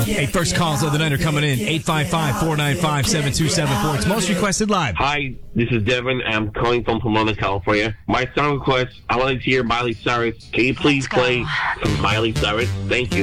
Hey, first calls of the night are coming in. 855-495-7274. It's most requested live. Hi, this is Devin. I'm calling from Pomona, California. My song request, I wanted to hear Miley Cyrus. Can you please play some Miley Cyrus? Thank you.